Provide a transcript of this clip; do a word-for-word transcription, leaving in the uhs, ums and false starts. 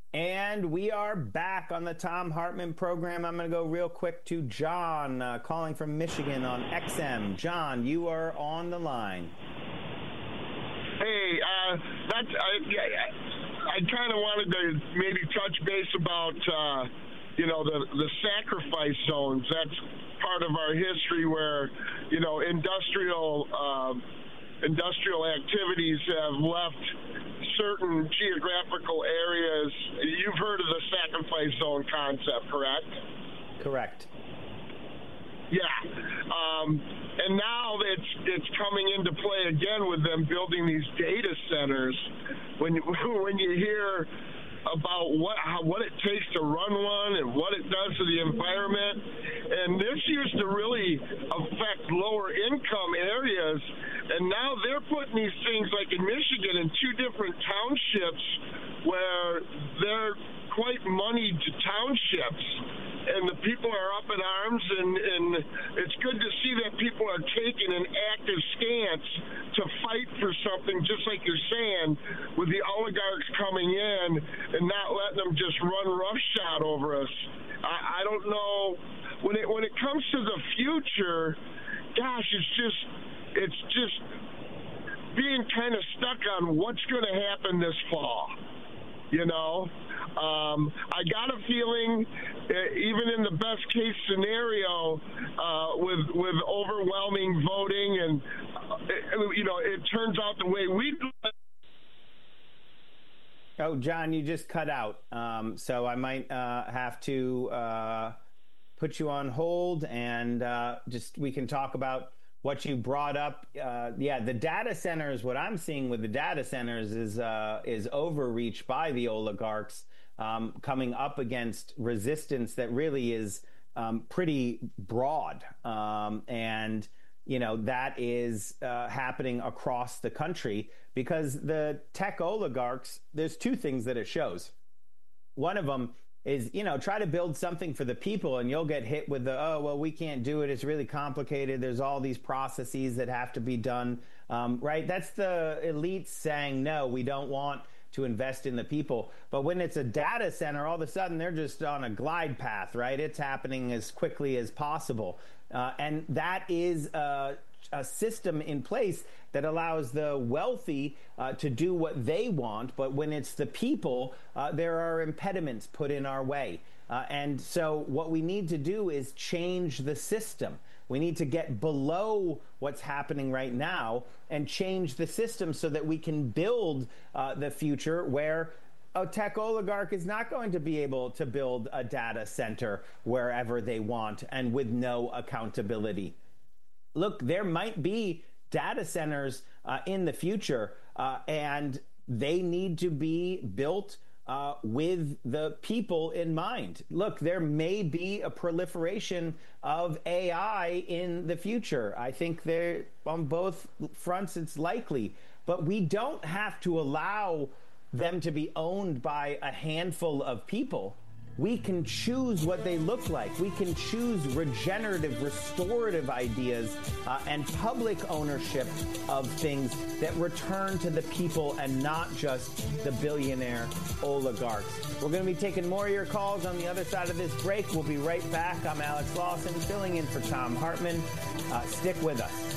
And we are back on the Thom Hartmann program. I'm going to go real quick to John, uh, calling from Michigan on X M. John, you are on the line. Hey, uh, that's I, I, I kind of wanted to maybe touch base about uh, you know the the sacrifice zones. That's part of our history where you know industrial uh, industrial activities have left certain geographical areas. You've heard of the sacrifice zone concept, correct? Correct. Yeah. Um, and now it's it's coming into play again with them building these data centers. When you, when you hear about what how, what it takes to run one and what it does to the environment, and this used to really affect lower income areas, and now they're putting these things like in Michigan in two different townships where they're quite moneyed townships, and the people are up in arms, and, and it's good to see that people are taking an active stance to fight for something, just like you're saying, with the oligarchs coming in and not letting them just run roughshod over us. I, I don't know. When it when it comes to the future, gosh, it's just it's just being kind of stuck on what's going to happen this fall. You know, um, I got a feeling, uh, even in the best case scenario, uh, with with overwhelming voting, and uh, you know, it turns out the way we. Oh, John, you just cut out, um, so I might uh, have to uh, put you on hold, and uh, just we can talk about what you brought up. Uh, yeah, the data centers, what I'm seeing with the data centers is uh, is overreach by the oligarchs, um, coming up against resistance that really is um, pretty broad. Um, and, you know, that is uh, happening across the country because the tech oligarchs, there's two things that it shows. One of them is, you know, try to build something for the people and you'll get hit with the, oh, well, we can't do it. It's really complicated. There's all these processes that have to be done, um, right? That's the elites saying, no, we don't want to invest in the people. But when it's a data center, all of a sudden they're just on a glide path, right? It's happening as quickly as possible. Uh, and that is uh, a system in place that allows the wealthy uh, to do what they want. But when it's the people, uh, there are impediments put in our way. Uh, and so what we need to do is change the system. We need to get below what's happening right now and change the system so that we can build uh, the future where a tech oligarch is not going to be able to build a data center wherever they want and with no accountability. Look, there might be data centers uh, in the future, uh, and they need to be built uh, with the people in mind. Look, there may be a proliferation of A I in the future. I think there, on both fronts, it's likely. But we don't have to allow them to be owned by a handful of people. We can choose what they look like. We can choose regenerative, restorative ideas uh, and public ownership of things that return to the people and not just the billionaire oligarchs. We're going to be taking more of your calls on the other side of this break. We'll be right back. I'm Alex Lawson, filling in for Thom Hartmann. Uh, stick with us.